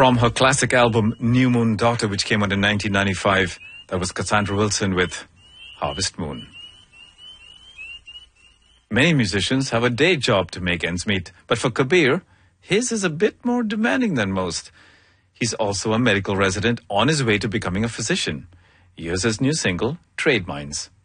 From her classic album New Moon Daughter, which came out in 1995, that was Cassandra Wilson with Harvest Moon. Many musicians have a day job to make ends meet, but for Kabir, his is a bit more demanding than most. He's also a medical resident on his way to becoming a physician. Here's his new single, Trade Minds.